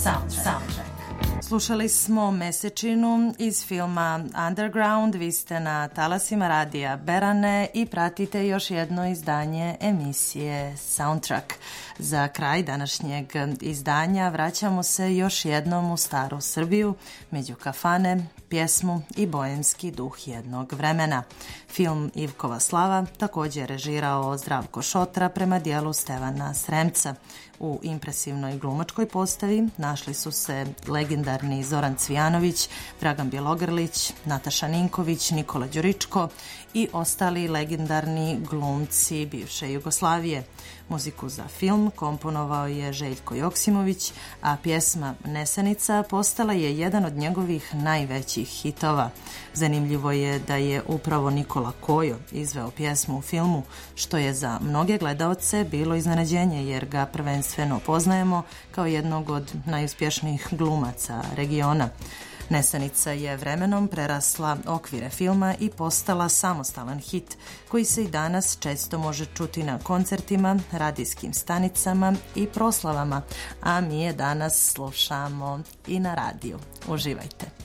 Soundtrack. Slušali smo Mesečinu iz filma Underground, vi ste na talasima radija Berane i pratite još jedno izdanje emisije Soundtrack. Za kraj današnjeg izdanja vraćamo se još jednom u staru Srbiju, među kafane, pjesmu i boemski duh jednog vremena. Film Ivkova slava također je režirao Zdravko Šotra prema dijelu Stevana Sremca. U impresivnoj glumačkoj postavi našli su se legendarni Zoran Cvijanović, Dragan Bjelogrlić, Nataša Ninković, Nikola Đuričko i ostali legendarni glumci bivše Jugoslavije. Muziku za film komponovao je Željko Joksimović, a pjesma Nesanica postala je jedan od njegovih najvećih hitova. Zanimljivo je da je upravo Nikola Kojo izveo pjesmu u filmu, što je za mnoge gledaoce bilo iznenađenje jer ga prvenstveno poznajemo kao jednog od najuspješnijih glumaca regiona. Nesanica je vremenom prerasla okvire filma i postala samostalan hit koji se i danas često može čuti na koncertima, radijskim stanicama i proslavama, a mi je danas slušamo i na radiju. Uživajte!